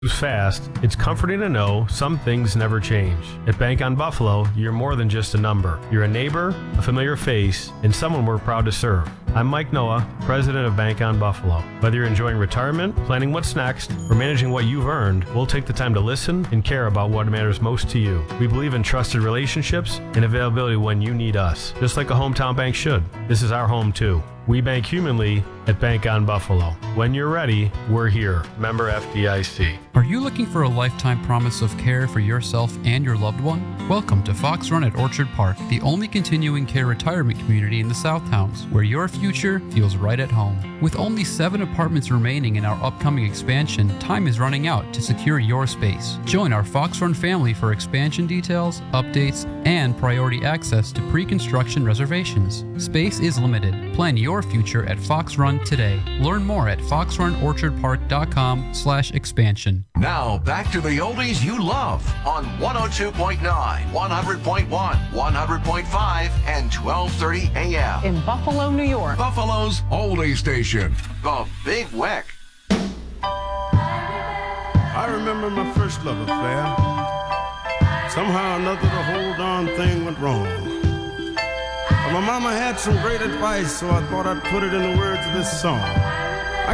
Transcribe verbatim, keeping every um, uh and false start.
Fast, it's comforting to know some things never change. At Bank on Buffalo, you're more than just a number. You're a neighbor, a familiar face, and someone we're proud to serve. I'm Mike Noah, president of Bank on Buffalo. Whether you're enjoying retirement, planning what's next, or managing what you've earned, we'll take the time to listen and care about what matters most to you. We believe in trusted relationships and availability when you need us, just like a hometown bank should. This is our home too. We bank humanly at Bank on Buffalo. When you're ready, we're here. Member F D I C. Are you looking for a lifetime promise of care for yourself and your loved one? Welcome to Fox Run at Orchard Park, the only continuing care retirement community in the Southtowns, where your future feels right at home. With only seven apartments remaining in our upcoming expansion, time is running out to secure your space. Join our Fox Run family for expansion details, updates, and priority access to pre-construction reservations. Space is limited. Plan your future at Fox Run today. Learn more at fox run orchard park dot com slash expansion. Now back to the oldies you love on one oh two point nine, one hundred point one, one hundred point five, and twelve thirty A M. In Buffalo, New York. Buffalo's oldie station, the Big Weck. I remember my first love affair. Somehow or another, the whole darn thing went wrong. But my mama had some great advice, so I thought I'd put it in the words of this song.